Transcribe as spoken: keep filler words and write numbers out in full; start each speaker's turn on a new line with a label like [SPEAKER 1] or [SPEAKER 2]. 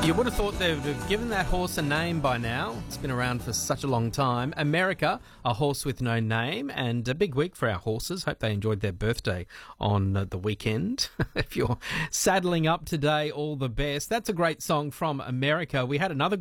[SPEAKER 1] You would have thought they would have given that horse a name by now. It's been around for such a long time. America, a horse with no name, and a big week for our horses. Hope they enjoyed their birthday on uh, the weekend. If you're saddling up today, all the best. That's a great song from America. We had another good